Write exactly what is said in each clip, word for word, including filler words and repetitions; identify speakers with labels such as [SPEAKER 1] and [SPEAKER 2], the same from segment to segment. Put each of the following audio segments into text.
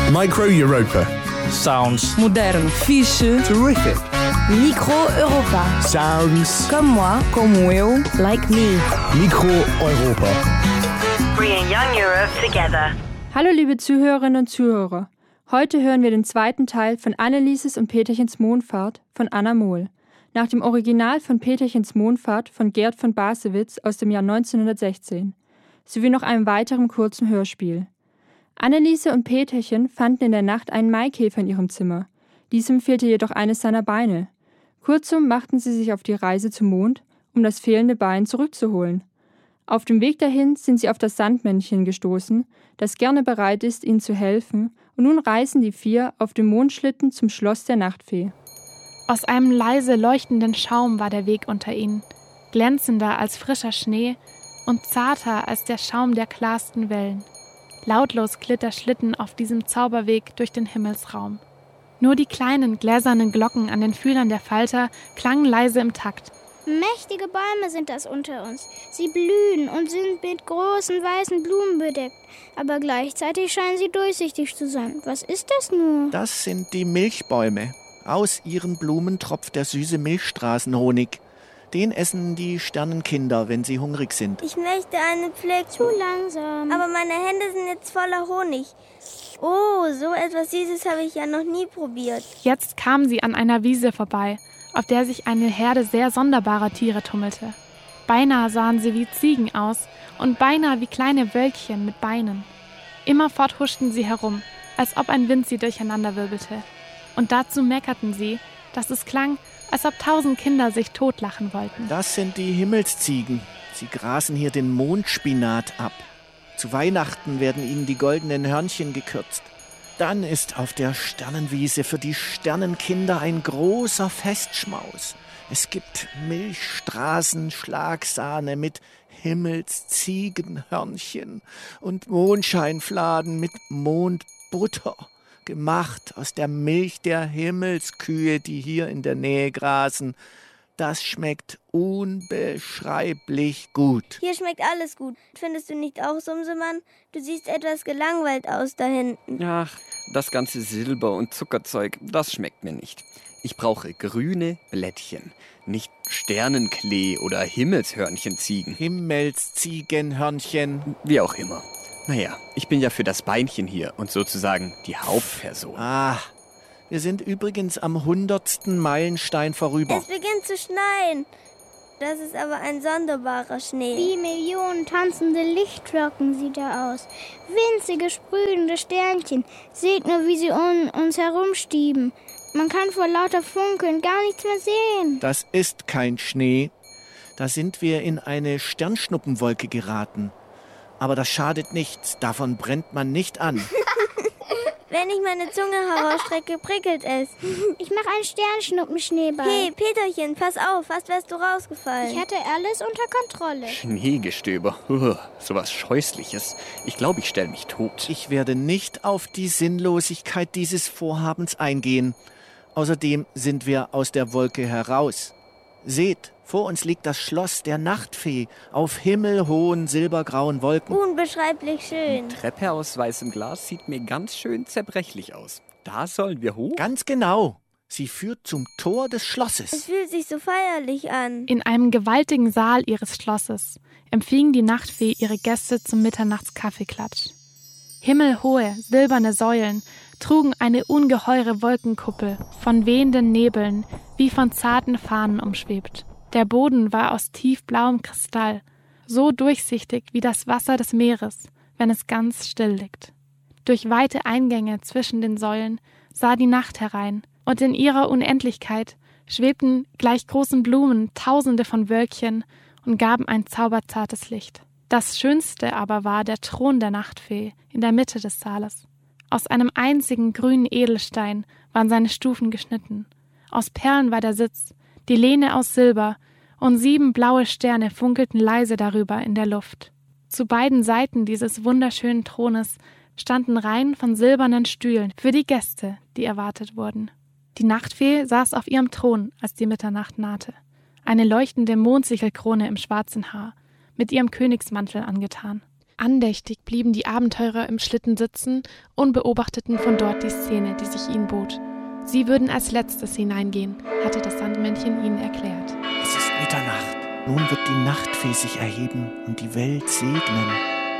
[SPEAKER 1] Micro Europa.
[SPEAKER 2] Sounds.
[SPEAKER 3] Modern.
[SPEAKER 1] Fixe. Terrific.
[SPEAKER 3] Micro Europa.
[SPEAKER 1] Sounds.
[SPEAKER 3] Comme moi, como eu, like me.
[SPEAKER 1] Micro Europa.
[SPEAKER 4] Bringing young Europe together.
[SPEAKER 5] Hallo liebe Zuhörerinnen und Zuhörer. Heute hören wir den zweiten Teil von Annelieses und Peterchens Mondfahrt von Anna Mohl. Nach dem Original von Peterchens Mondfahrt von Gerd von Basewitz aus dem Jahr neunzehnhundertsechzehn. Sowie noch einem weiteren kurzen Hörspiel. Anneliese und Peterchen fanden in der Nacht einen Maikäfer in ihrem Zimmer. Diesem fehlte jedoch eines seiner Beine. Kurzum machten sie sich auf die Reise zum Mond, um das fehlende Bein zurückzuholen. Auf dem Weg dahin sind sie auf das Sandmännchen gestoßen, das gerne bereit ist, ihnen zu helfen, und nun reisen die vier auf dem Mondschlitten zum Schloss der Nachtfee.
[SPEAKER 6] Aus einem leise leuchtenden Schaum war der Weg unter ihnen, glänzender als frischer Schnee und zarter als der Schaum der klarsten Wellen. Lautlos glitt der Schlitten auf diesem Zauberweg durch den Himmelsraum. Nur die kleinen gläsernen Glocken an den Fühlern der Falter klangen leise im Takt.
[SPEAKER 7] Mächtige Bäume sind das unter uns. Sie blühen und sind mit großen weißen Blumen bedeckt. Aber gleichzeitig scheinen sie durchsichtig zu sein. Was ist das nur?
[SPEAKER 8] Das sind die Milchbäume. Aus ihren Blumen tropft der süße Milchstraßenhonig. Den essen die Sternenkinder, wenn sie hungrig sind.
[SPEAKER 9] Ich möchte eine Pflücken.
[SPEAKER 7] Zu langsam.
[SPEAKER 9] Aber meine Hände sind jetzt voller Honig. Oh, so etwas Süßes habe ich ja noch nie probiert.
[SPEAKER 6] Jetzt kamen sie an einer Wiese vorbei, auf der sich eine Herde sehr sonderbarer Tiere tummelte. Beinahe sahen sie wie Ziegen aus und beinahe wie kleine Wölkchen mit Beinen. Immerfort huschten sie herum, als ob ein Wind sie durcheinanderwirbelte. Und dazu meckerten sie, dass es klang, als ob tausend Kinder sich totlachen wollten.
[SPEAKER 8] Das sind die Himmelsziegen. Sie grasen hier den Mondspinat ab. Zu Weihnachten werden ihnen die goldenen Hörnchen gekürzt. Dann ist auf der Sternenwiese für die Sternenkinder ein großer Festschmaus. Es gibt Milchstraßen, Schlagsahne mit Himmelsziegenhörnchen und Mondscheinfladen mit Mondbutter, gemacht aus der Milch der Himmelskühe, die hier in der Nähe grasen. Das schmeckt unbeschreiblich gut.
[SPEAKER 9] Hier schmeckt alles gut. Findest du nicht auch, Sumsemann? Du siehst etwas gelangweilt aus da hinten.
[SPEAKER 10] Ach, das ganze Silber- und Zuckerzeug, das schmeckt mir nicht. Ich brauche grüne Blättchen, nicht Sternenklee oder Himmelshörnchenziegen.
[SPEAKER 8] Himmelsziegenhörnchen.
[SPEAKER 10] Wie auch immer. Naja, ich bin ja für das Beinchen hier und sozusagen die Hauptperson.
[SPEAKER 8] Ah, wir sind übrigens am hundertsten Meilenstein vorüber.
[SPEAKER 9] Es beginnt zu schneien. Das ist aber ein sonderbarer Schnee.
[SPEAKER 7] Wie Millionen tanzende Lichtflocken sieht er aus. Winzige, sprühende Sternchen. Seht nur, wie sie um uns herumstieben. Man kann vor lauter Funkeln gar nichts mehr sehen.
[SPEAKER 8] Das ist kein Schnee. Da sind wir in eine Sternschnuppenwolke geraten. Aber das schadet nichts. Davon brennt man nicht an.
[SPEAKER 9] Wenn ich meine Zunge herausstrecke, prickelt es.
[SPEAKER 7] Ich mache einen Sternschnuppenschneeball.
[SPEAKER 9] Hey, Peterchen, pass auf, fast wärst du rausgefallen.
[SPEAKER 7] Ich hatte alles unter Kontrolle.
[SPEAKER 10] Schneegestöber, uh, sowas Scheußliches. Ich glaube, ich stelle mich tot.
[SPEAKER 8] Ich werde nicht auf die Sinnlosigkeit dieses Vorhabens eingehen. Außerdem sind wir aus der Wolke heraus. Seht, vor uns liegt das Schloss der Nachtfee auf himmelhohen, silbergrauen Wolken.
[SPEAKER 9] Unbeschreiblich schön.
[SPEAKER 10] Die Treppe aus weißem Glas sieht mir ganz schön zerbrechlich aus. Da sollen wir hoch?
[SPEAKER 8] Ganz genau. Sie führt zum Tor des Schlosses.
[SPEAKER 9] Es fühlt sich so feierlich an.
[SPEAKER 6] In einem gewaltigen Saal ihres Schlosses empfing die Nachtfee ihre Gäste zum Mitternachtskaffeeklatsch. Himmelhohe, silberne Säulen trugen eine ungeheure Wolkenkuppel von wehenden Nebeln, wie von zarten Fahnen umschwebt. Der Boden war aus tiefblauem Kristall, so durchsichtig wie das Wasser des Meeres, wenn es ganz still liegt. Durch weite Eingänge zwischen den Säulen sah die Nacht herein, und in ihrer Unendlichkeit schwebten gleich großen Blumen Tausende von Wölkchen und gaben ein zauberzartes Licht. Das Schönste aber war der Thron der Nachtfee in der Mitte des Saales. Aus einem einzigen grünen Edelstein waren seine Stufen geschnitten. Aus Perlen war der Sitz, die Lehne aus Silber, und sieben blaue Sterne funkelten leise darüber in der Luft. Zu beiden Seiten dieses wunderschönen Thrones standen Reihen von silbernen Stühlen für die Gäste, die erwartet wurden. Die Nachtfee saß auf ihrem Thron, als die Mitternacht nahte. Eine leuchtende Mondsichelkrone im schwarzen Haar, mit ihrem Königsmantel angetan. Andächtig blieben die Abenteurer im Schlitten sitzen und beobachteten von dort die Szene, die sich ihnen bot. Sie würden als Letztes hineingehen, hatte das Sandmännchen ihnen erklärt.
[SPEAKER 8] Es ist Mitternacht. Nun wird die Nachtfee sich erheben und die Welt segnen.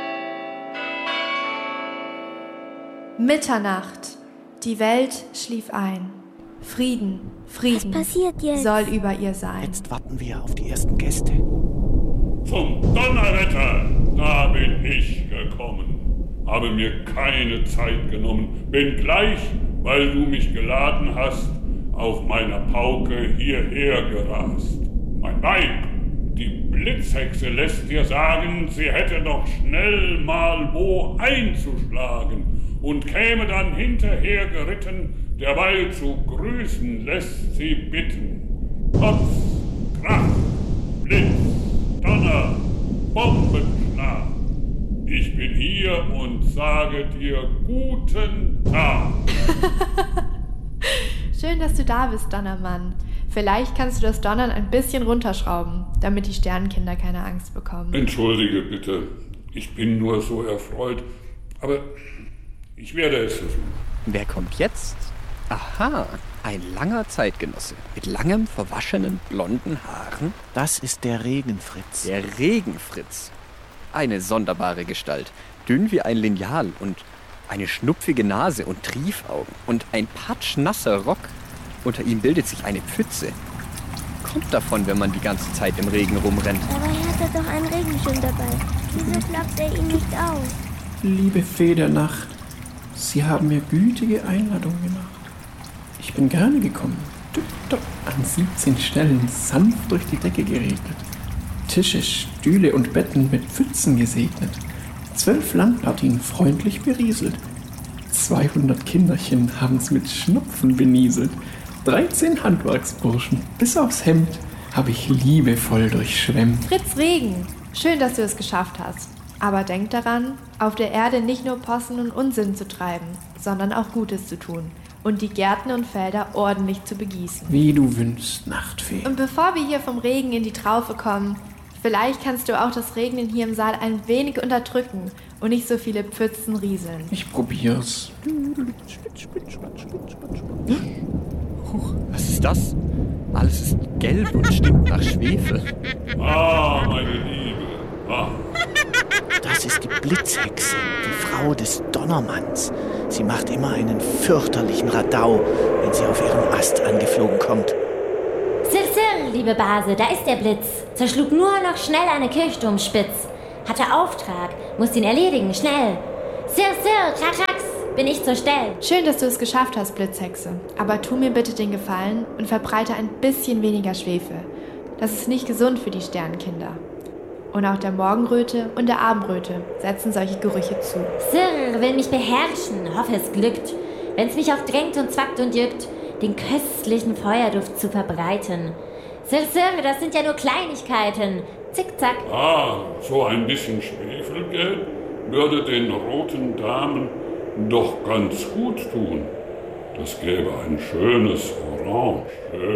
[SPEAKER 2] Mitternacht. Die Welt schlief ein. Frieden, Frieden
[SPEAKER 9] Was passiert jetzt?
[SPEAKER 2] soll über ihr sein.
[SPEAKER 8] Jetzt warten wir auf die ersten Gäste.
[SPEAKER 11] Zum Donnerwetter, da bin ich gekommen. Habe mir keine Zeit genommen. Bin gleich, weil du mich geladen hast, auf meiner Pauke hierher gerast. Mein Weib, die Blitzhexe, lässt dir sagen, sie hätte doch schnell mal wo einzuschlagen und käme dann hinterher geritten, derweil zu grüßen lässt sie bitten. Potz, Krach, Blitz, Donner, Bombenschlag. Ich bin hier und sage dir guten Tag.
[SPEAKER 2] Schön, dass du da bist, Donnermann. Vielleicht kannst du das Donnern ein bisschen runterschrauben, damit die Sternenkinder keine Angst bekommen.
[SPEAKER 11] Entschuldige bitte, ich bin nur so erfreut, aber ich werde es versuchen.
[SPEAKER 10] Wer kommt jetzt? Aha, ein langer Zeitgenosse mit langem, verwaschenen, blonden Haaren.
[SPEAKER 8] Das ist der Regenfritz.
[SPEAKER 10] Der Regenfritz. Eine sonderbare Gestalt, dünn wie ein Lineal und eine schnupfige Nase und Triefaugen und ein patschnasser Rock. Unter ihm bildet sich eine Pfütze. Kommt davon, wenn man die ganze Zeit im Regen rumrennt.
[SPEAKER 9] Aber er hatte doch einen Regenschirm dabei. Wieso klappt er ihn nicht aus?
[SPEAKER 12] Liebe Fee der Nacht, Sie haben mir gütige Einladung gemacht. Ich bin gerne gekommen. Tipptopp, an siebzehn Stellen sanft durch die Decke geregnet. Tische, Stühle und Betten mit Pfützen gesegnet. Zwölf Landpartien freundlich berieselt. zweihundert Kinderchen haben's mit Schnupfen benieselt. dreizehn Handwerksburschen, bis aufs Hemd, habe ich liebevoll durchschwemmt.
[SPEAKER 2] Fritz Regen, schön, dass du es geschafft hast. Aber denk daran, auf der Erde nicht nur Possen und Unsinn zu treiben, sondern auch Gutes zu tun und die Gärten und Felder ordentlich zu begießen.
[SPEAKER 12] Wie du wünschst, Nachtfee.
[SPEAKER 2] Und bevor wir hier vom Regen in die Traufe kommen, vielleicht kannst du auch das Regnen hier im Saal ein wenig unterdrücken und nicht so viele Pfützen rieseln.
[SPEAKER 12] Ich probier's.
[SPEAKER 10] Huch, was ist das? Alles ist gelb und stinkt nach Schwefel.
[SPEAKER 11] Ah, meine Liebe. Ah.
[SPEAKER 8] Das ist die Blitzhexe, die Frau des Donnermanns. Sie macht immer einen fürchterlichen Radau, wenn sie auf ihrem Ast angeflogen kommt.
[SPEAKER 13] Sir, Sir, liebe Base, da ist der Blitz. Zerschlug nur noch schnell eine Kirchturmspitz. Hatte Auftrag, musst ihn erledigen, schnell. Sir, Sir, Krachax, bin ich zur Stelle.
[SPEAKER 2] Schön, dass du es geschafft hast, Blitzhexe. Aber tu mir bitte den Gefallen und verbreite ein bisschen weniger Schwefel. Das ist nicht gesund für die Sternenkinder. Und auch der Morgenröte und der Abendröte setzen solche Gerüche zu.
[SPEAKER 13] Sir will mich beherrschen, hoffe es glückt. Wenn's mich auch drängt und zwackt und jückt, den köstlichen Feuerduft zu verbreiten. Sir, Sir, das sind ja nur Kleinigkeiten. Zickzack.
[SPEAKER 11] Ah, so ein bisschen Schwefelgelb würde den roten Damen doch ganz gut tun. Das gäbe ein schönes Orange.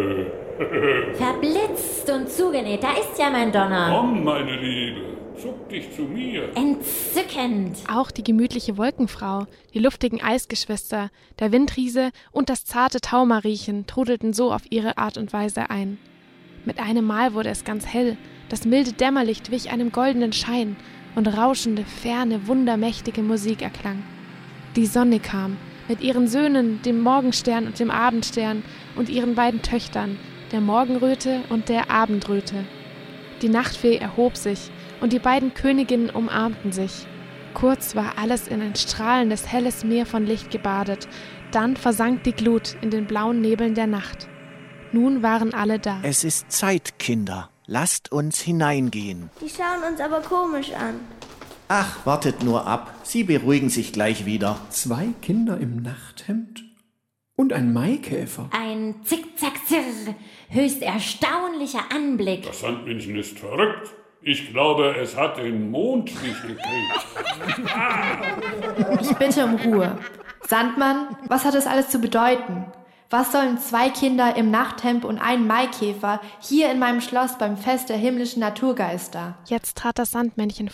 [SPEAKER 13] Verblitzt und zugenäht, da ist ja mein Donner.
[SPEAKER 11] Komm, meine Liebe, zuck dich zu mir.
[SPEAKER 13] Entzückend.
[SPEAKER 6] Auch die gemütliche Wolkenfrau, die luftigen Eisgeschwister, der Windriese und das zarte Taumariechen trudelten so auf ihre Art und Weise ein. Mit einem Mal wurde es ganz hell, das milde Dämmerlicht wich einem goldenen Schein und rauschende, ferne, wundermächtige Musik erklang. Die Sonne kam, mit ihren Söhnen, dem Morgenstern und dem Abendstern und ihren beiden Töchtern, der Morgenröte und der Abendröte. Die Nachtfee erhob sich und die beiden Königinnen umarmten sich. Kurz war alles in ein strahlendes, helles Meer von Licht gebadet, dann versank die Glut in den blauen Nebeln der Nacht. Nun waren alle da.
[SPEAKER 8] Es ist Zeit, Kinder. Lasst uns hineingehen.
[SPEAKER 9] Die schauen uns aber komisch an.
[SPEAKER 8] Ach, wartet nur ab. Sie beruhigen sich gleich wieder.
[SPEAKER 12] Zwei Kinder im Nachthemd und ein Maikäfer.
[SPEAKER 13] Ein Zickzack-Zirr, höchst erstaunlicher Anblick.
[SPEAKER 11] Das Sandmännchen ist verrückt. Ich glaube, es hat den Mondstich gekriegt.
[SPEAKER 2] Ich bitte um Ruhe. Sandmann, was hat das alles zu bedeuten? Was sollen zwei Kinder im Nachthemd und ein Maikäfer hier in meinem Schloss beim Fest der himmlischen Naturgeister?
[SPEAKER 6] Jetzt trat das Sandmännchen vor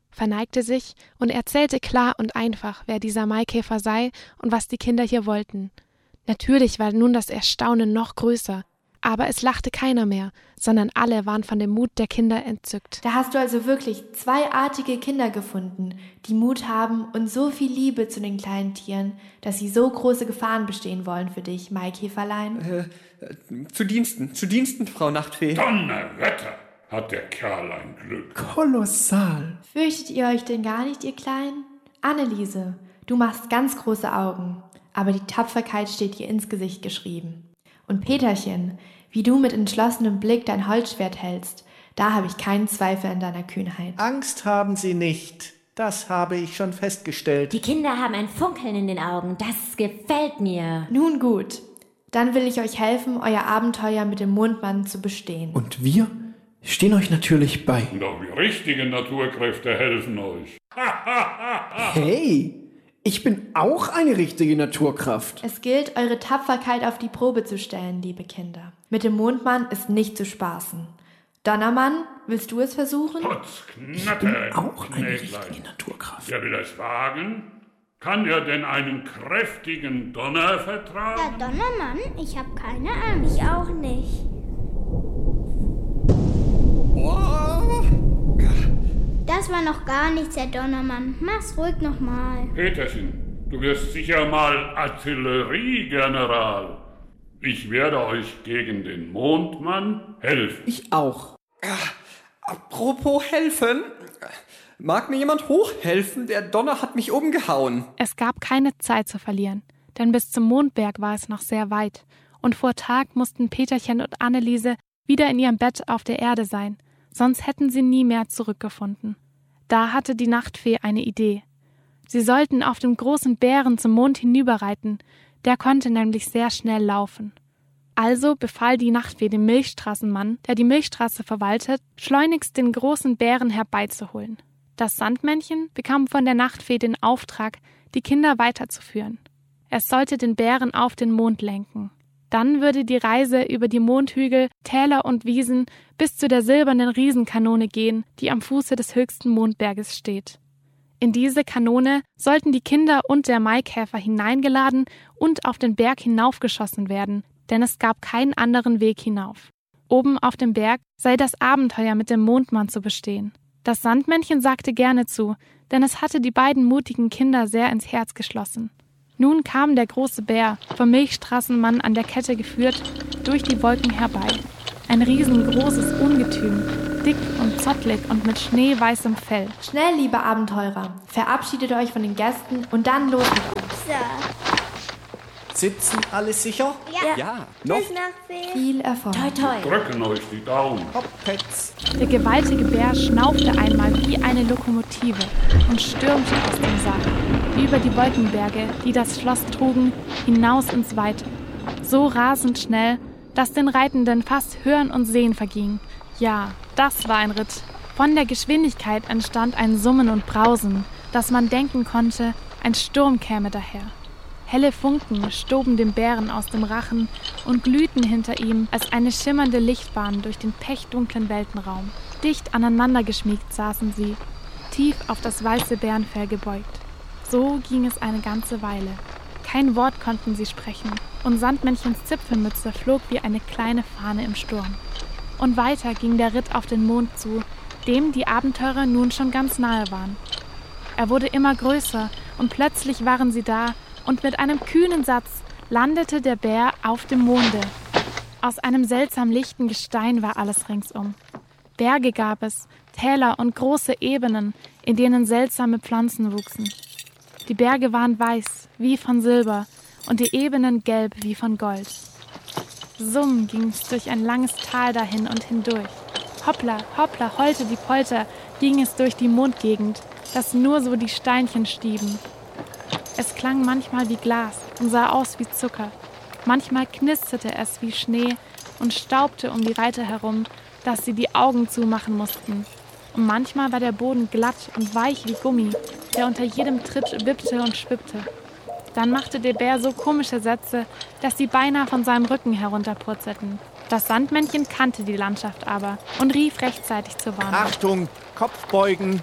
[SPEAKER 6] verneigte sich und erzählte klar und einfach, wer dieser Maikäfer sei und was die Kinder hier wollten. Natürlich war nun das Erstaunen noch größer, aber es lachte keiner mehr, sondern alle waren von dem Mut der Kinder entzückt.
[SPEAKER 2] Da hast du also wirklich zwei artige Kinder gefunden, die Mut haben und so viel Liebe zu den kleinen Tieren, dass sie so große Gefahren bestehen wollen für dich, Maikäferlein.
[SPEAKER 10] Äh, äh, zu Diensten, zu Diensten, Frau Nachtfee.
[SPEAKER 11] Donnerwetter, hat der Kerl ein Glück.
[SPEAKER 12] Kolossal.
[SPEAKER 2] Fürchtet ihr euch denn gar nicht, ihr Kleinen? Anneliese, du machst ganz große Augen, aber die Tapferkeit steht dir ins Gesicht geschrieben. Und Peterchen, wie du mit entschlossenem Blick dein Holzschwert hältst, da habe ich keinen Zweifel an deiner Kühnheit.
[SPEAKER 8] Angst haben Sie nicht, das habe ich schon festgestellt.
[SPEAKER 13] Die Kinder haben ein Funkeln in den Augen, das gefällt mir.
[SPEAKER 2] Nun gut, dann will ich euch helfen, euer Abenteuer mit dem Mondmann zu bestehen.
[SPEAKER 12] Und wir stehen euch natürlich bei.
[SPEAKER 11] Und auch die richtigen Naturkräfte helfen euch.
[SPEAKER 12] Hey! Ich bin auch eine richtige Naturkraft.
[SPEAKER 2] Es gilt, eure Tapferkeit auf die Probe zu stellen, liebe Kinder. Mit dem Mondmann ist nicht zu spaßen. Donnermann, willst du es versuchen?
[SPEAKER 11] Potz,
[SPEAKER 12] ich bin auch eine richtige Naturkraft.
[SPEAKER 11] Wer will es wagen? Kann er denn einen kräftigen Donner vertragen?
[SPEAKER 7] Ja, Donnermann, ich habe keine Angst.
[SPEAKER 9] Ich auch nicht.
[SPEAKER 10] Oh.
[SPEAKER 7] Das war noch gar nichts, Herr Donnermann. Mach's ruhig nochmal.
[SPEAKER 11] Peterchen, du wirst sicher mal Artilleriegeneral. Ich werde euch gegen den Mondmann helfen.
[SPEAKER 12] Ich auch.
[SPEAKER 10] Apropos helfen. Mag mir jemand hochhelfen? Der Donner hat mich umgehauen.
[SPEAKER 6] Es gab keine Zeit zu verlieren, denn bis zum Mondberg war es noch sehr weit. Und vor Tag mussten Peterchen und Anneliese wieder in ihrem Bett auf der Erde sein. Sonst hätten sie nie mehr zurückgefunden. Da hatte die Nachtfee eine Idee. Sie sollten auf dem großen Bären zum Mond hinüberreiten, der konnte nämlich sehr schnell laufen. Also befahl die Nachtfee dem Milchstraßenmann, der die Milchstraße verwaltet, schleunigst den großen Bären herbeizuholen. Das Sandmännchen bekam von der Nachtfee den Auftrag, die Kinder weiterzuführen. Es sollte den Bären auf den Mond lenken. Dann würde die Reise über die Mondhügel, Täler und Wiesen bis zu der silbernen Riesenkanone gehen, die am Fuße des höchsten Mondberges steht. In diese Kanone sollten die Kinder und der Maikäfer hineingeladen und auf den Berg hinaufgeschossen werden, denn es gab keinen anderen Weg hinauf. Oben auf dem Berg sei das Abenteuer mit dem Mondmann zu bestehen. Das Sandmännchen sagte gerne zu, denn es hatte die beiden mutigen Kinder sehr ins Herz geschlossen. Nun kam der große Bär, vom Milchstraßenmann an der Kette geführt, durch die Wolken herbei. Ein riesengroßes Ungetüm, dick und zottelig und mit schneeweißem Fell.
[SPEAKER 2] Schnell, liebe Abenteurer, verabschiedet euch von den Gästen und dann los mit uns.
[SPEAKER 9] So.
[SPEAKER 8] Sitzen alle sicher?
[SPEAKER 9] Ja.
[SPEAKER 10] Ja, noch.
[SPEAKER 9] Bis Nachtfee.
[SPEAKER 2] Viel Erfolg.
[SPEAKER 13] Toi, toi.
[SPEAKER 11] Drücken euch die Daumen.
[SPEAKER 8] Hoppets.
[SPEAKER 6] Der gewaltige Bär schnaufte einmal wie eine Lokomotive und stürmte aus dem Saal, über die Wolkenberge, die das Schloss trugen, hinaus ins Weite. So rasend schnell, dass den Reitenden fast Hören und Sehen verging. Ja, das war ein Ritt. Von der Geschwindigkeit entstand ein Summen und Brausen, dass man denken konnte, ein Sturm käme daher. Helle Funken stoben dem Bären aus dem Rachen und glühten hinter ihm als eine schimmernde Lichtbahn durch den pechdunklen Weltenraum. Dicht aneinander geschmiegt saßen sie, tief auf das weiße Bärenfell gebeugt. So ging es eine ganze Weile. Kein Wort konnten sie sprechen, und Sandmännchens Zipfelmütze flog wie eine kleine Fahne im Sturm. Und weiter ging der Ritt auf den Mond zu, dem die Abenteurer nun schon ganz nahe waren. Er wurde immer größer, und plötzlich waren sie da, und mit einem kühnen Satz landete der Bär auf dem Monde. Aus einem seltsam lichten Gestein war alles ringsum. Berge gab es, Täler und große Ebenen, in denen seltsame Pflanzen wuchsen. Die Berge waren weiß, wie von Silber, und die Ebenen gelb wie von Gold. Summ ging's durch ein langes Tal dahin und hindurch. Hoppla, hoppla, holte die Polter, ging es durch die Mondgegend, dass nur so die Steinchen stieben. Es klang manchmal wie Glas und sah aus wie Zucker. Manchmal knisterte es wie Schnee und staubte um die Reiter herum, dass sie die Augen zumachen mussten. Und manchmal war der Boden glatt und weich wie Gummi, der unter jedem Tritt wippte und schwippte. Dann machte der Bär so komische Sätze, dass sie beinahe von seinem Rücken herunterpurzelten. Das Sandmännchen kannte die Landschaft aber und rief rechtzeitig zur Warnung.
[SPEAKER 8] Achtung, Kopf beugen.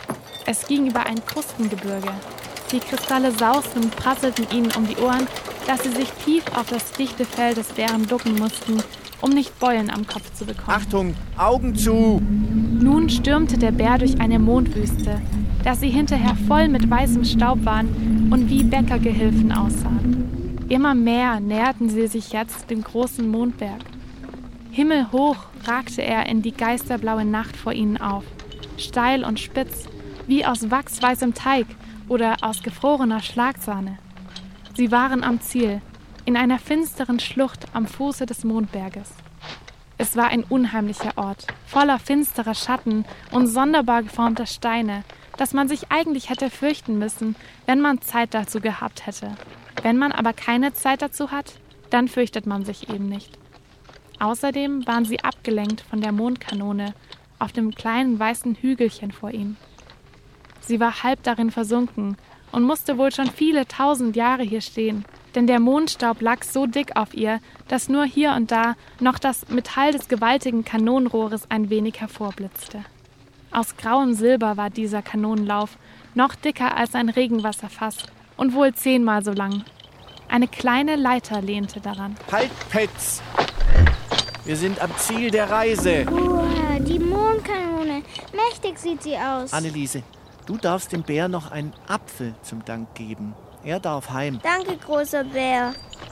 [SPEAKER 6] Es ging über ein Krustengebirge. Die Kristalle sausten und prasselten ihnen um die Ohren, dass sie sich tief auf das dichte Fell des Bären ducken mussten, um nicht Beulen am Kopf zu bekommen.
[SPEAKER 8] Achtung, Augen zu!
[SPEAKER 6] Nun stürmte der Bär durch eine Mondwüste, dass sie hinterher voll mit weißem Staub waren und wie Bäckergehilfen aussahen. Immer mehr näherten sie sich jetzt dem großen Mondberg. Himmelhoch ragte er in die geisterblaue Nacht vor ihnen auf, steil und spitz, wie aus wachsweißem Teig oder aus gefrorener Schlagsahne. Sie waren am Ziel, in einer finsteren Schlucht am Fuße des Mondberges. Es war ein unheimlicher Ort, voller finsterer Schatten und sonderbar geformter Steine, dass man sich eigentlich hätte fürchten müssen, wenn man Zeit dazu gehabt hätte. Wenn man aber keine Zeit dazu hat, dann fürchtet man sich eben nicht. Außerdem waren sie abgelenkt von der Mondkanone auf dem kleinen weißen Hügelchen vor ihm. Sie war halb darin versunken und musste wohl schon viele tausend Jahre hier stehen, denn der Mondstaub lag so dick auf ihr, dass nur hier und da noch das Metall des gewaltigen Kanonenrohres ein wenig hervorblitzte. Aus grauem Silber war dieser Kanonenlauf, noch dicker als ein Regenwasserfass und wohl zehnmal so lang. Eine kleine Leiter lehnte daran.
[SPEAKER 8] Halt, Petz! Wir sind am Ziel der Reise.
[SPEAKER 7] Uah, die Mondkanone. Mächtig sieht sie aus.
[SPEAKER 8] Anneliese, du darfst dem Bär noch einen Apfel zum Dank geben. Er darf heim.
[SPEAKER 9] Danke, großer Bär.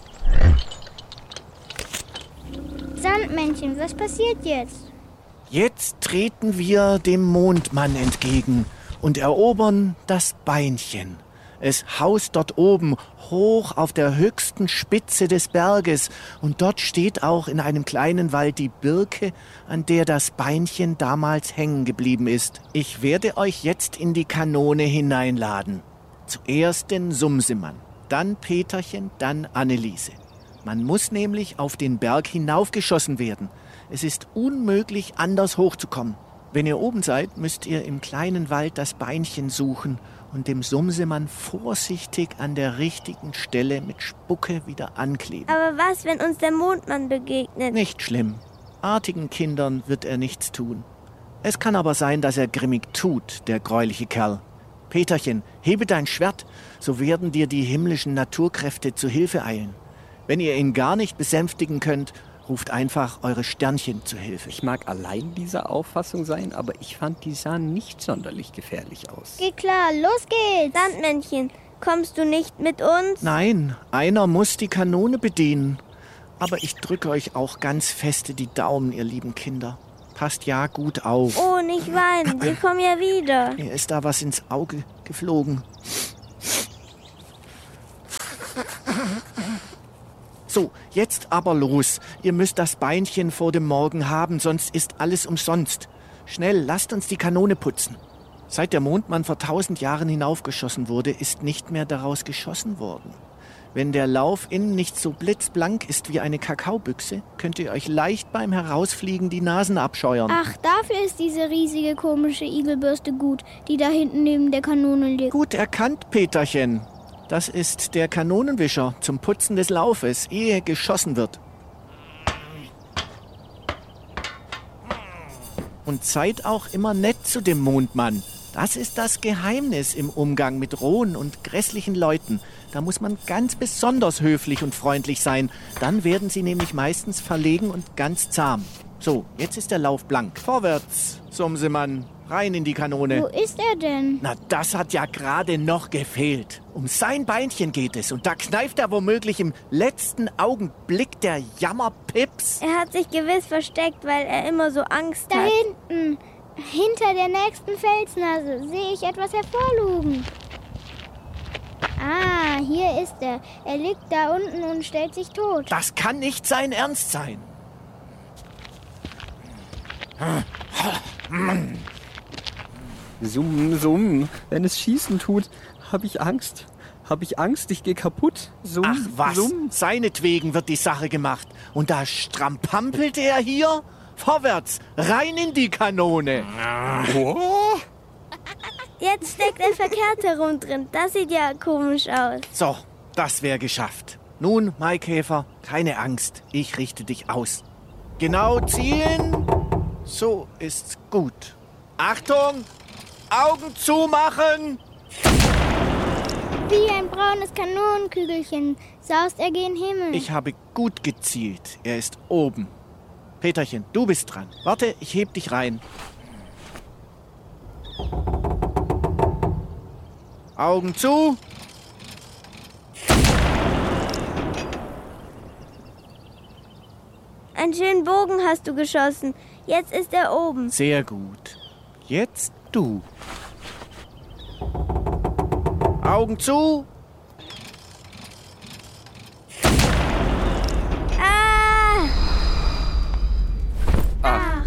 [SPEAKER 7] Sandmännchen, was passiert jetzt?
[SPEAKER 8] Jetzt treten wir dem Mondmann entgegen und erobern das Beinchen. Es haust dort oben, hoch auf der höchsten Spitze des Berges. Und dort steht auch in einem kleinen Wald die Birke, an der das Beinchen damals hängen geblieben ist. Ich werde euch jetzt in die Kanone hineinladen. Zuerst den Sumsemann, dann Peterchen, dann Anneliese. Man muss nämlich auf den Berg hinaufgeschossen werden. Es ist unmöglich, anders hochzukommen. Wenn ihr oben seid, müsst ihr im kleinen Wald das Beinchen suchen und dem Sumsemann vorsichtig an der richtigen Stelle mit Spucke wieder ankleben.
[SPEAKER 9] Aber was, wenn uns der Mondmann begegnet?
[SPEAKER 8] Nicht schlimm. Artigen Kindern wird er nichts tun. Es kann aber sein, dass er grimmig tut, der greuliche Kerl. Peterchen, hebe dein Schwert, so werden dir die himmlischen Naturkräfte zu Hilfe eilen. Wenn ihr ihn gar nicht besänftigen könnt, ruft einfach eure Sternchen zu Hilfe.
[SPEAKER 10] Ich mag allein dieser Auffassung sein, aber ich fand, die sahen nicht sonderlich gefährlich aus.
[SPEAKER 7] Geht klar, los geht's!
[SPEAKER 9] Sandmännchen, kommst du nicht mit uns?
[SPEAKER 8] Nein, einer muss die Kanone bedienen. Aber ich drücke euch auch ganz feste die Daumen, ihr lieben Kinder. Passt ja gut auf.
[SPEAKER 9] Oh, nicht weinen, wir kommen ja wieder.
[SPEAKER 8] Mir ist da was ins Auge geflogen. So, jetzt aber los. Ihr müsst das Beinchen vor dem Morgen haben, sonst ist alles umsonst. Schnell, lasst uns die Kanone putzen. Seit der Mondmann vor tausend Jahren hinaufgeschossen wurde, ist nicht mehr daraus geschossen worden. Wenn der Lauf innen nicht so blitzblank ist wie eine Kakaobüchse, könnt ihr euch leicht beim Herausfliegen die Nasen abscheuern.
[SPEAKER 7] Ach, dafür ist diese riesige komische Igelbürste gut, die da hinten neben der Kanone liegt.
[SPEAKER 8] Gut erkannt, Peterchen. Das ist der Kanonenwischer zum Putzen des Laufes, ehe geschossen wird. Und seid auch immer nett zu dem Mondmann. Das ist das Geheimnis im Umgang mit rohen und grässlichen Leuten. Da muss man ganz besonders höflich und freundlich sein. Dann werden sie nämlich meistens verlegen und ganz zahm. So, jetzt ist der Lauf blank. Vorwärts, Sumsemann, rein in die Kanone.
[SPEAKER 7] Wo ist er denn?
[SPEAKER 8] Na, das hat ja gerade noch gefehlt. Um sein Beinchen geht es. Und da kneift er womöglich im letzten Augenblick der Jammerpips.
[SPEAKER 9] Er hat sich gewiss versteckt, weil er immer so Angst
[SPEAKER 7] da
[SPEAKER 9] hat.
[SPEAKER 7] Da hinten, hinter der nächsten Felsnase, sehe ich etwas hervorlugen. Ah, hier ist er. Er liegt da unten und stellt sich tot.
[SPEAKER 8] Das kann nicht sein Ernst sein.
[SPEAKER 10] Summ, summ. Wenn es schießen tut, habe ich Angst. Habe ich Angst, ich gehe kaputt. Summ,
[SPEAKER 8] Ach was,
[SPEAKER 10] summ.
[SPEAKER 8] Seinetwegen wird die Sache gemacht. Und da strampampelt er hier? Vorwärts, rein in die Kanone.
[SPEAKER 10] Oh.
[SPEAKER 9] Jetzt steckt er verkehrt herum drin. Das sieht ja komisch aus.
[SPEAKER 8] So, das wäre geschafft. Nun, Maikäfer, keine Angst. Ich richte dich aus. Genau zielen. So ist's gut. Achtung! Augen zumachen!
[SPEAKER 7] Wie ein braunes Kanonenkügelchen saust er gen Himmel.
[SPEAKER 8] Ich habe gut gezielt. Er ist oben. Peterchen, du bist dran. Warte, ich heb dich rein. Augen zu.
[SPEAKER 9] Einen schönen Bogen hast du geschossen. Jetzt ist er oben.
[SPEAKER 8] Sehr gut. Jetzt du. Augen zu.
[SPEAKER 9] Ah!
[SPEAKER 8] Ah.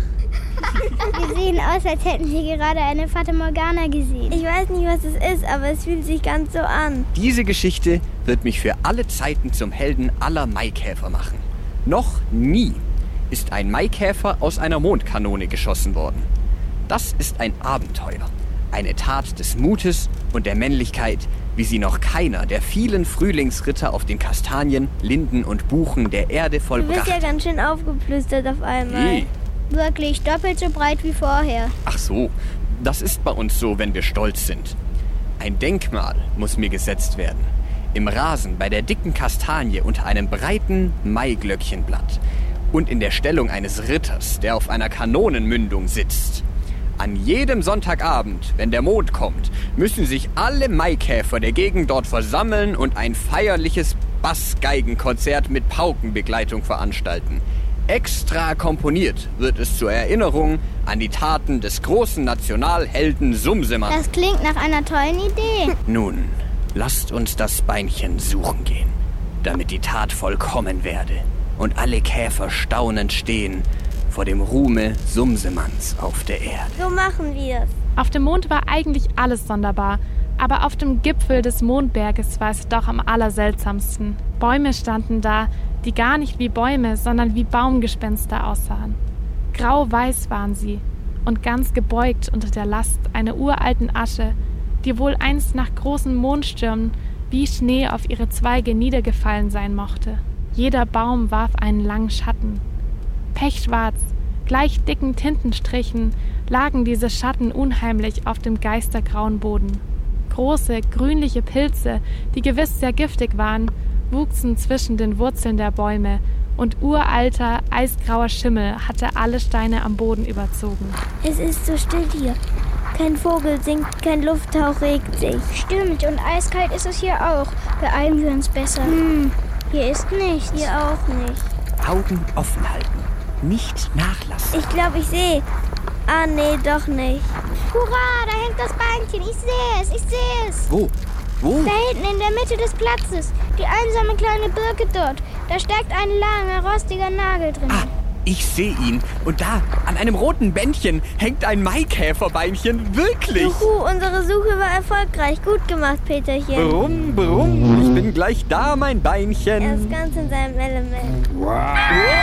[SPEAKER 7] Wir sehen aus, als hätten wir gerade eine Fata Morgana gesehen.
[SPEAKER 9] Ich weiß nicht, was es ist, aber es fühlt sich ganz so an.
[SPEAKER 10] Diese Geschichte wird mich für alle Zeiten zum Helden aller Maikäfer machen. Noch nie ist ein Maikäfer aus einer Mondkanone geschossen worden. Das ist ein Abenteuer, eine Tat des Mutes und der Männlichkeit, wie sie noch keiner der vielen Frühlingsritter auf den Kastanien, Linden und Buchen der Erde vollbracht.
[SPEAKER 9] Du bist ja ganz schön aufgeplüstert auf einmal.
[SPEAKER 10] Hey.
[SPEAKER 7] Wirklich doppelt so breit wie vorher.
[SPEAKER 10] Ach so, das ist bei uns so, wenn wir stolz sind. Ein Denkmal muss mir gesetzt werden. Im Rasen bei der dicken Kastanie unter einem breiten Maiglöckchenblatt. Und in der Stellung eines Ritters, der auf einer Kanonenmündung sitzt. An jedem Sonntagabend, wenn der Mond kommt, müssen sich alle Maikäfer der Gegend dort versammeln und ein feierliches Bassgeigenkonzert mit Paukenbegleitung veranstalten. Extra komponiert wird es zur Erinnerung an die Taten des großen Nationalhelden Sumsemann.
[SPEAKER 7] Das klingt nach einer tollen Idee.
[SPEAKER 10] Nun, lasst uns das Beinchen suchen gehen, damit die Tat vollkommen werde und alle Käfer staunend stehen vor dem Ruhme Sumsemanns auf der Erde.
[SPEAKER 9] So machen wir's.
[SPEAKER 6] Auf dem Mond war eigentlich alles sonderbar, aber auf dem Gipfel des Mondberges war es doch am allerseltsamsten. Bäume standen da, die gar nicht wie Bäume, sondern wie Baumgespenster aussahen. Grau-weiß waren sie und ganz gebeugt unter der Last einer uralten Asche, die wohl einst nach großen Mondstürmen wie Schnee auf ihre Zweige niedergefallen sein mochte. Jeder Baum warf einen langen Schatten. Pechschwarz, gleich dicken Tintenstrichen, lagen diese Schatten unheimlich auf dem geistergrauen Boden. Große, grünliche Pilze, die gewiss sehr giftig waren, wuchsen zwischen den Wurzeln der Bäume und uralter, eisgrauer Schimmel hatte alle Steine am Boden überzogen.
[SPEAKER 9] Es ist so still hier. Kein Vogel singt, kein Lufthauch regt sich.
[SPEAKER 7] Stimmt, und eiskalt ist es hier auch. Beeilen wir uns besser. Hm, hier ist nichts.
[SPEAKER 9] Hier auch nicht.
[SPEAKER 10] Augen offen halten, nicht nachlassen.
[SPEAKER 9] Ich glaube, ich sehe. Ah, nee, doch nicht.
[SPEAKER 7] Hurra, da hängt das Beinchen. Ich sehe es, ich sehe es.
[SPEAKER 10] Wo? Wo?
[SPEAKER 7] Da hinten in der Mitte des Platzes. Die einsame kleine Birke dort. Da steckt ein langer, rostiger Nagel drin.
[SPEAKER 10] Ah, ich sehe ihn. Und da, an einem roten Bändchen, hängt ein Maikäferbeinchen. Wirklich.
[SPEAKER 9] Juhu, unsere Suche war erfolgreich. Gut gemacht, Peterchen.
[SPEAKER 10] Brumm, brumm. Ich bin gleich da, mein Beinchen.
[SPEAKER 9] Er ist ganz in seinem Element.
[SPEAKER 14] Wow.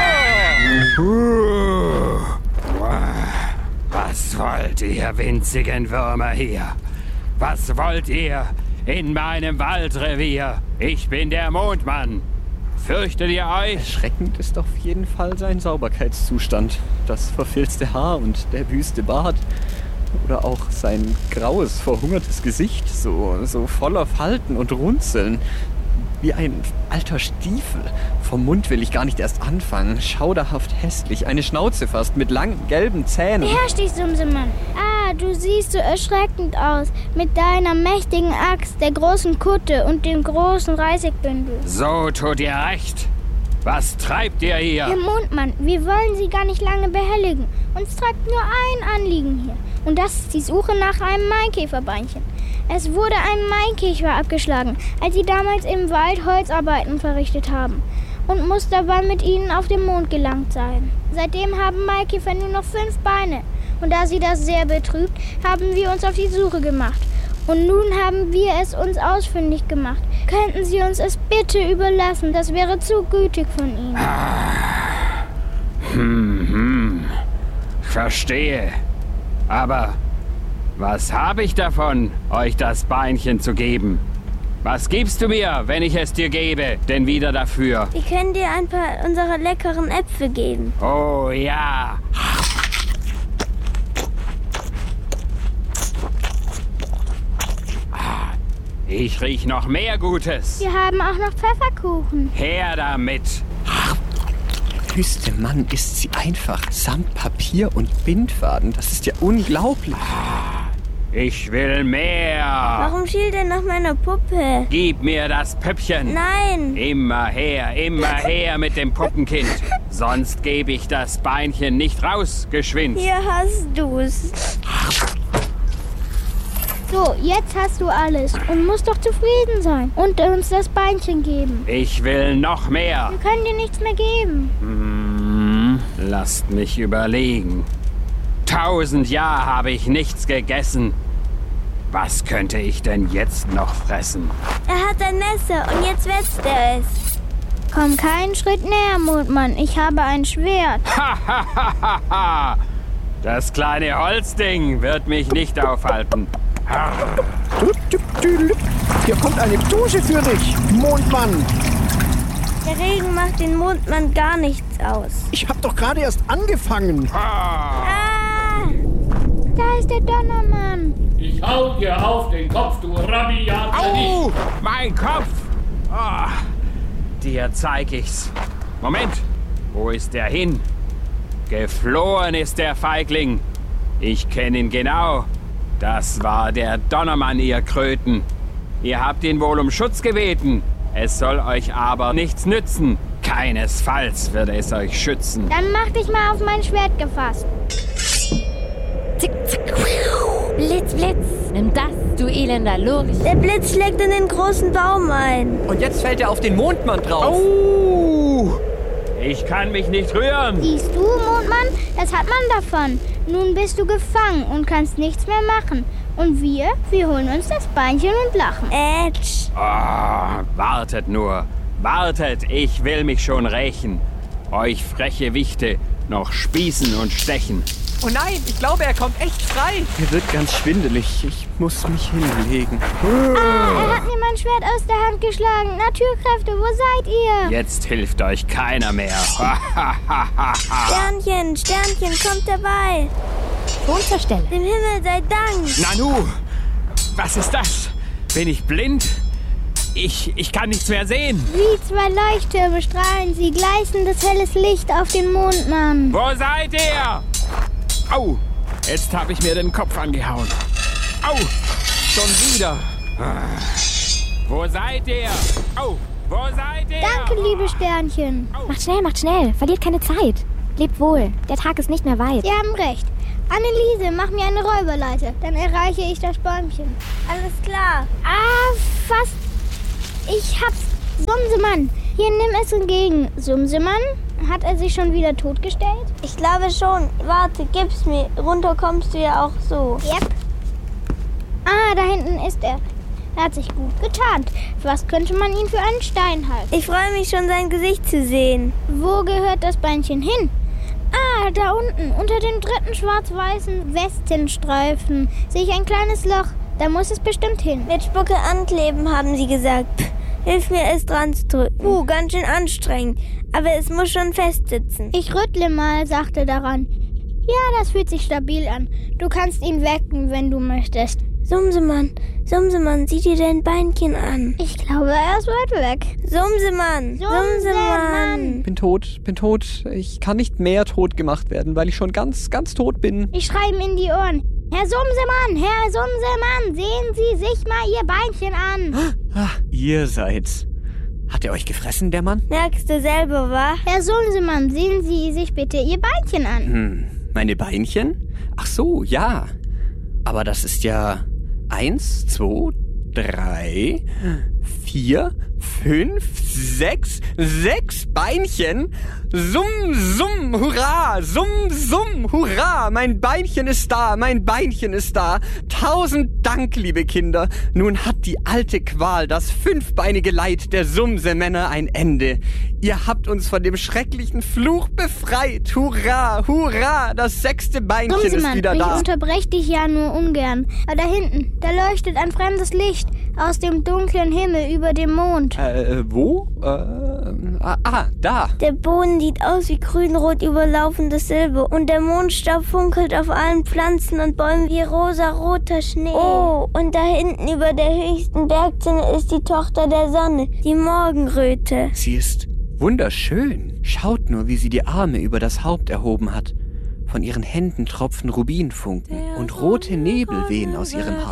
[SPEAKER 14] Wow. Was wollt ihr, winzigen Würmer hier? Was wollt ihr in meinem Waldrevier? Ich bin der Mondmann. Fürchtet ihr euch?
[SPEAKER 10] Erschreckend ist auf jeden Fall sein Sauberkeitszustand. Das verfilzte Haar und der wüste Bart. Oder auch sein graues, verhungertes Gesicht, so, so voller Falten und Runzeln. Wie ein alter Stiefel. Vom Mund will ich gar nicht erst anfangen. Schauderhaft hässlich. Eine Schnauze fast mit langen, gelben Zähnen.
[SPEAKER 7] Beherrsch dich, Sumsemann. Ah, du siehst so erschreckend aus. Mit deiner mächtigen Axt, der großen Kutte und dem großen Reisigbündel.
[SPEAKER 14] So tut ihr recht. Was treibt ihr hier?
[SPEAKER 7] Herr Mondmann, wir wollen Sie gar nicht lange behelligen. Uns treibt nur ein Anliegen hier. Und das ist die Suche nach einem Maikäferbeinchen. Es wurde ein Maikäfer abgeschlagen, als sie damals im Wald Holzarbeiten verrichtet haben und muss dabei mit ihnen auf den Mond gelangt sein. Seitdem haben Maikäfer nur noch fünf Beine und da sie das sehr betrübt, haben wir uns auf die Suche gemacht. Und nun haben wir es uns ausfindig gemacht. Könnten Sie uns es bitte überlassen? Das wäre zu gütig von Ihnen.
[SPEAKER 14] Ah. Hm, hm. Verstehe. Aber was habe ich davon, euch das Beinchen zu geben? Was gibst du mir, wenn ich es dir gebe, denn wieder dafür?
[SPEAKER 9] Wir können dir ein paar unserer leckeren Äpfel geben.
[SPEAKER 14] Oh ja. Ich riech noch mehr Gutes.
[SPEAKER 7] Wir haben auch noch Pfefferkuchen.
[SPEAKER 14] Her damit.
[SPEAKER 10] Der höchste Mann isst sie einfach samt Papier und Bindfaden. Das ist ja unglaublich.
[SPEAKER 14] Ich will mehr.
[SPEAKER 9] Warum schielt er nach meiner Puppe?
[SPEAKER 14] Gib mir das Püppchen.
[SPEAKER 9] Nein.
[SPEAKER 14] Immer her, immer her mit dem Puppenkind. Sonst gebe ich das Beinchen nicht raus, geschwind.
[SPEAKER 9] Hier hast du's.
[SPEAKER 7] So, jetzt hast du alles und musst doch zufrieden sein und uns das Beinchen geben.
[SPEAKER 14] Ich will noch mehr.
[SPEAKER 7] Wir können dir nichts mehr geben.
[SPEAKER 14] Hm, lasst mich überlegen. Tausend Jahre habe ich nichts gegessen. Was könnte ich denn jetzt noch fressen?
[SPEAKER 9] Er hat ein Messer und jetzt wetzt er es.
[SPEAKER 7] Komm keinen Schritt näher, Mondmann. Ich habe ein Schwert.
[SPEAKER 14] Ha, ha, ha, ha, ha. Das kleine Holzding wird mich nicht aufhalten.
[SPEAKER 8] Hier kommt eine Dusche für dich, Mondmann.
[SPEAKER 9] Der Regen macht den Mondmann gar nichts aus.
[SPEAKER 8] Ich hab doch gerade erst angefangen.
[SPEAKER 9] Ah!
[SPEAKER 7] Da ist der Donnermann.
[SPEAKER 11] Ich hau dir auf den Kopf, du rabiater
[SPEAKER 14] Au! Mein Kopf! Oh, dir zeig ich's. Moment, wo ist der hin? Geflohen ist der Feigling. Ich kenne ihn genau. Das war der Donnermann, ihr Kröten. Ihr habt ihn wohl um Schutz gebeten. Es soll euch aber nichts nützen. Keinesfalls wird es euch schützen.
[SPEAKER 7] Dann mach dich mal auf mein Schwert gefasst.
[SPEAKER 13] Zick, zick. Blitz, Blitz. Nimm das, du elender Lurch.
[SPEAKER 9] Der Blitz schlägt in den großen Baum ein.
[SPEAKER 10] Und jetzt fällt er auf den Mondmann drauf.
[SPEAKER 14] Au! Ich kann mich nicht rühren.
[SPEAKER 7] Siehst du, Mondmann, das hat man davon. Nun bist du gefangen und kannst nichts mehr machen. Und wir, wir holen uns das Beinchen und lachen.
[SPEAKER 9] Ätsch.
[SPEAKER 14] Oh, wartet nur. Wartet, ich will mich schon rächen. Euch freche Wichte noch spießen und stechen.
[SPEAKER 10] Oh nein, ich glaube, er kommt echt frei. Mir wird ganz schwindelig. Ich muss mich hinlegen.
[SPEAKER 7] Ah, er hat mir mein Schwert aus der Hand geschlagen. Naturkräfte, wo seid ihr?
[SPEAKER 14] Jetzt hilft euch keiner mehr.
[SPEAKER 9] Sternchen, Sternchen, kommt dabei.
[SPEAKER 13] Ton zur Stelle.
[SPEAKER 9] Dem Himmel sei Dank.
[SPEAKER 14] Nanu, was ist das? Bin ich blind? Ich, ich kann nichts mehr sehen.
[SPEAKER 7] Wie zwei Leuchttürme strahlen sie gleißendes helles Licht auf den Mondmann.
[SPEAKER 14] Wo seid ihr? Au, jetzt habe ich mir den Kopf angehauen. Au, schon wieder. Ah. Wo seid ihr? Au, wo seid ihr?
[SPEAKER 7] Danke, liebe Sternchen.
[SPEAKER 14] Au.
[SPEAKER 13] Macht schnell, macht schnell. Verliert keine Zeit. Lebt wohl. Der Tag ist nicht mehr weit.
[SPEAKER 7] Sie haben recht. Anneliese, mach mir eine Räuberleiter. Dann erreiche ich das Bäumchen.
[SPEAKER 9] Alles klar.
[SPEAKER 7] Ah, fast. Ich hab's. Sumsemann, hier, nimm es entgegen. Sumsemann, hat er sich schon wieder totgestellt?
[SPEAKER 9] Ich glaube schon. Warte, gib's mir. Runter kommst du ja auch so.
[SPEAKER 7] Yep. Ah, da hinten ist er. Er hat sich gut getarnt. Was könnte man ihn für einen Stein halten?
[SPEAKER 9] Ich freue mich schon, sein Gesicht zu sehen.
[SPEAKER 7] Wo gehört das Beinchen hin? Ah, da unten, unter dem dritten schwarz-weißen Westenstreifen, sehe ich ein kleines Loch. Da muss es bestimmt hin.
[SPEAKER 9] Mit Spucke ankleben, haben sie gesagt. Pff, hilf mir, es dran zu drücken. Puh, ganz schön anstrengend. Aber es muss schon festsitzen.
[SPEAKER 7] Ich rüttle mal, sagte daran. Ja, das fühlt sich stabil an. Du kannst ihn wecken, wenn du möchtest.
[SPEAKER 9] Sumsemann, Sumsemann, sieh dir dein Beinchen an.
[SPEAKER 7] Ich glaube, er ist weit weg.
[SPEAKER 9] Sumsemann, Sumsemann.
[SPEAKER 10] Bin tot, bin tot. Ich kann nicht mehr tot gemacht werden, weil ich schon ganz, ganz tot bin.
[SPEAKER 7] Ich schreie ihm in die Ohren. Herr Sumsemann, Herr Sumsemann, sehen Sie sich mal Ihr Beinchen an.
[SPEAKER 10] Ah, ihr seid's. Hat er euch gefressen, der Mann?
[SPEAKER 9] Merkst du selber, wa?
[SPEAKER 7] Herr Sumsemann, sehen Sie sich bitte Ihr Beinchen an.
[SPEAKER 10] Hm, meine Beinchen? Ach so, ja. Aber das ist ja eins, zwei, drei, vier, fünf, sechs, sechs Beinchen. Summ, summ, hurra, summ, summ, hurra. Mein Beinchen ist da, mein Beinchen ist da. Tausend Dank, liebe Kinder. Nun hat die alte Qual, das fünfbeinige Leid der Sumsemänner ein Ende. Ihr habt uns von dem schrecklichen Fluch befreit. Hurra, hurra, das sechste Beinchen
[SPEAKER 7] Sumsemann,
[SPEAKER 10] ist wieder da.
[SPEAKER 7] Ich unterbreche dich ja nur ungern. Aber da hinten, da leuchtet ein fremdes Licht. aus dem dunklen Himmel über dem Mond.
[SPEAKER 10] Äh, wo? Äh, ah, ah, da.
[SPEAKER 9] Der Boden sieht aus wie grünrot überlaufendes Silber und der Mondstaub funkelt auf allen Pflanzen und Bäumen wie rosaroter Schnee. Oh, und da hinten über der höchsten Bergzinne ist die Tochter der Sonne, die Morgenröte.
[SPEAKER 10] Sie ist wunderschön. Schaut nur, wie sie die Arme über das Haupt erhoben hat. Von ihren Händen tropfen Rubinfunken und rote Nebel wehen aus ihrem Haar.